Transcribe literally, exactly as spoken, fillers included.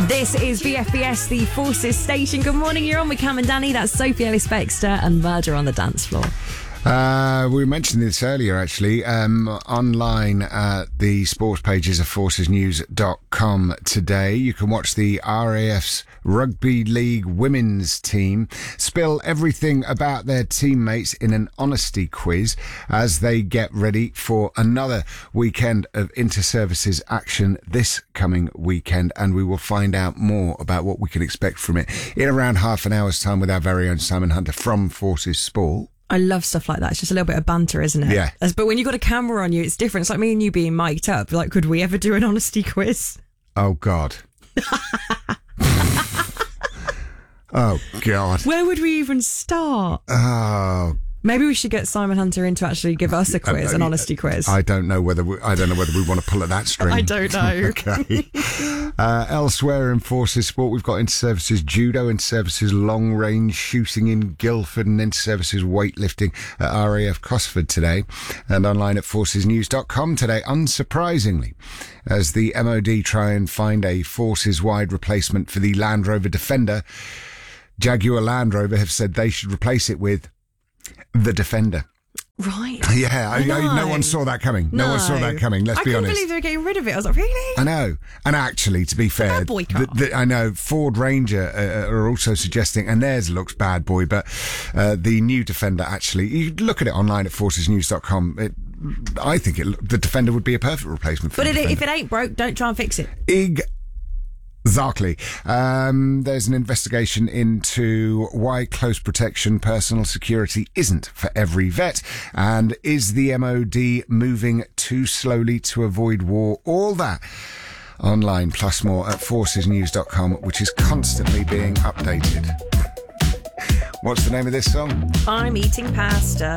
This is B F B S, the Forces station. Good morning, you're on with Cam and Danny. That's Sophie Ellis-Bextor and Murder on the Dance Floor. Uh, we mentioned this earlier, actually. Um, online at the sports pages of forces news dot com today, you can watch the R A F's Rugby League women's team spill everything about their teammates in an honesty quiz as they get ready for another weekend of inter-services action this coming weekend, and we will find out more about what we can expect from it in around half an hour's time with our very own Simon Hunter from Forces Sport. I love stuff like that. It's just a little bit of banter, isn't it? Yeah. As, but when you've got a camera on you, it's different. It's like me and you being mic'd up. Like, could we ever do an honesty quiz? Oh, God. Oh, God. Where would we even start? Oh, Maybe we should get Simon Hunter in to actually give us a quiz, uh, an honesty quiz. I don't know whether we, I don't know whether we want to pull at that string. I don't know. Okay. Uh, elsewhere in Forces Sport, we've got inter-services judo, inter-services long-range shooting in Guildford, and inter-services weightlifting at R A F Cosford today. And online at forces news dot com today, unsurprisingly, as the M O D try and find a Forces-wide replacement for the Land Rover Defender, Jaguar Land Rover have said they should replace it with the Defender. Right. Yeah, I, I, no one saw that coming. No, No. one saw that coming, let's I be couldn't honest. believe they were getting rid of it. I was like, really? I know. And actually, to be fair, bad boy car. the, the, I know Ford Ranger uh, are also suggesting, and theirs looks bad boy, but uh, the new Defender, actually, you look at it online at forces news dot com. It, I think it, the Defender would be a perfect replacement for But the it, Defender. if it ain't broke, don't try and fix it. Ig. Exactly. Um, there's an investigation into why close protection personal security isn't for every vet, and is the M O D moving too slowly to avoid war? All that online, plus more at forces news dot com, which is constantly being updated. What's the name of this song? I'm eating pasta.